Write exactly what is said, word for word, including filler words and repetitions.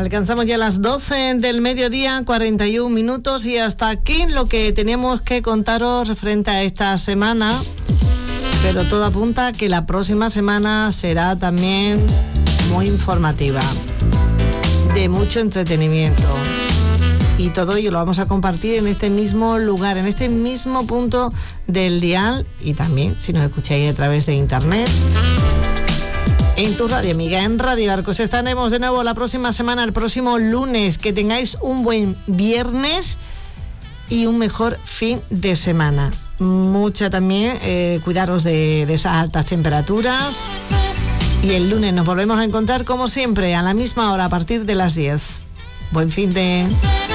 Alcanzamos ya las doce del mediodía, cuarenta y un minutos, y hasta aquí lo que teníamos que contaros referente a esta semana, pero todo apunta a que la próxima semana será también muy informativa, de mucho entretenimiento, y todo ello lo vamos a compartir en este mismo lugar, en este mismo punto del dial, y también si nos escucháis a través de internet, en tu radio amiga, en Radio Arcos. Estaremos de nuevo la próxima semana, el próximo lunes. Que tengáis un buen viernes y un mejor fin de semana. Mucha también, eh, cuidaros de, de esas altas temperaturas. Y el lunes nos volvemos a encontrar como siempre, a la misma hora, a partir de las diez. Buen fin de...